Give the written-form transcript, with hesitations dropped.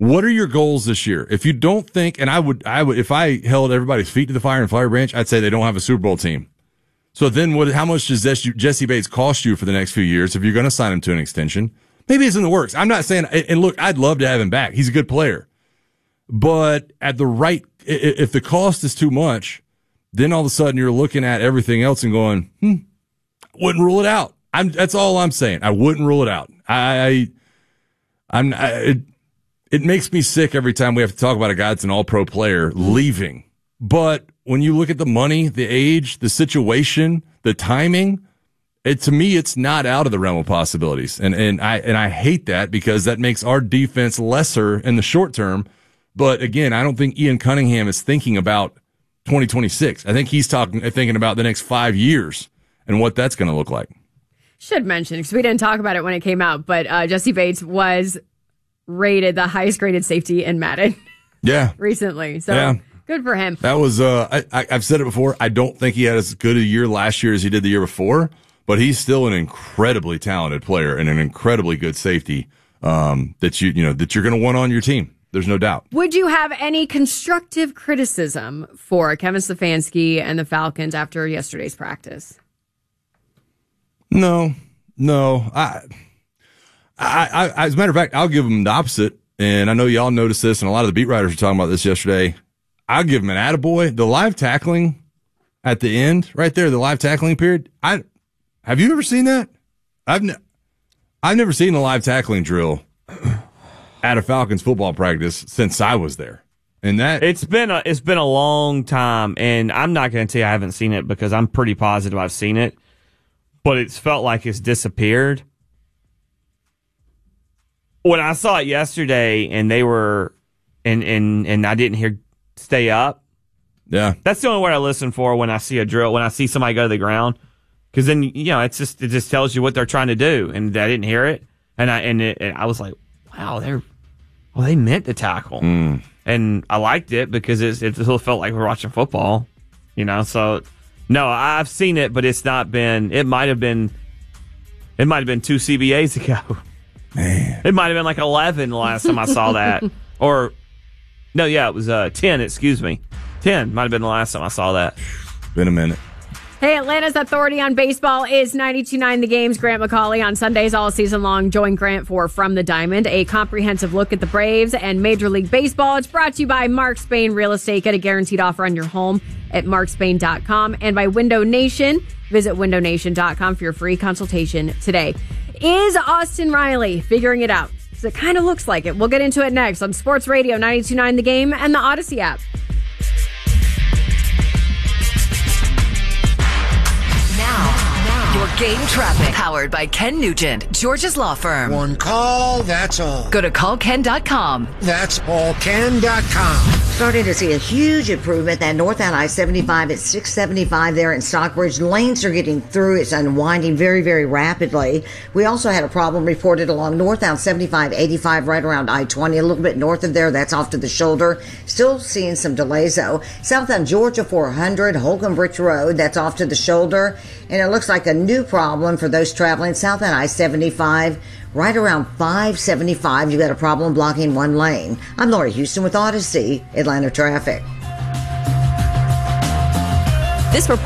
What are your goals this year? If you don't think, and I would, if I held everybody's feet to the fire in Fire Branch, I'd say they don't have a Super Bowl team. So then how much does Jesse Bates cost you for the next few years if you're going to sign him to an extension? Maybe it's in the works. I'm not saying, and look, I'd love to have him back. He's a good player. But if the cost is too much, then all of a sudden you're looking at everything else and going, wouldn't rule it out. That's all I'm saying. I wouldn't rule it out. It makes me sick every time we have to talk about a guy that's an all-pro player leaving. But when you look at the money, the age, the situation, the timing, to me, it's not out of the realm of possibilities. And I hate that because that makes our defense lesser in the short term. But again, I don't think Ian Cunningham is thinking about 2026. I think he's thinking about the next 5 years and what that's going to look like. Should mention, because we didn't talk about it when it came out, but Jesse Bates was rated the highest graded safety in Madden. Yeah. Recently. So good for him. That was, I've said it before. I don't think he had as good a year last year as he did the year before, but he's still an incredibly talented player and an incredibly good safety, that you're going to want on your team. There's no doubt. Would you have any constructive criticism for Kevin Stefanski and the Falcons after yesterday's practice? No. I as a matter of fact, I'll give him the opposite. And I know y'all noticed this, and a lot of the beat writers were talking about this yesterday. I'll give him an attaboy. The live tackling at the end, right there, the live tackling period. Have you ever seen that? I've never seen a live tackling drill at a Falcons football practice since I was there. And that it's been a long time, and I'm not going to tell you I haven't seen it because I'm pretty positive I've seen it, but it's felt like it's disappeared. When I saw it yesterday and they were, and I didn't hear stay up. Yeah. That's the only word I listen for when I see a drill, when I see somebody go to the ground. Because then, it just tells you what they're trying to do. And I didn't hear it. And I was like, wow, they meant to tackle. And I liked it because it felt like we're watching football, so no, I've seen it, but it's not been, it might have been 2 CBAs ago. Man. It might have been like 11 the last time I saw that. Or, no, yeah, it was 10, excuse me. 10 might have been the last time I saw that. Been a minute. Hey, Atlanta's authority on baseball is 92.9 The Game's Grant McCauley on Sundays all season long. Join Grant for From the Diamond, a comprehensive look at the Braves and Major League Baseball. It's brought to you by Mark Spain Real Estate. Get a guaranteed offer on your home at markspain.com, and by Window Nation. Visit windownation.com for your free consultation today. Is Austin Riley figuring it out? So it kind of looks like it. We'll get into it next on Sports Radio 92.9 The Game and the Odyssey app. Your game traffic, powered by Ken Nugent, George's law firm. One call, that's all. Go to callken.com. That's allken.com. Starting to see a huge improvement. That northbound I-75 at 675 there in Stockbridge. Lanes are getting through. It's unwinding very, very rapidly. We also had a problem reported along northbound 75-85 right around I-20, a little bit north of there. That's off to the shoulder. Still seeing some delays, though. Southbound Georgia 400, Holcomb Bridge Road, that's off to the shoulder. And it looks like a new problem for those traveling southbound I-75. Right around 575, you got a problem blocking one lane. I'm Laura Houston with Odyssey, Atlanta Traffic. This report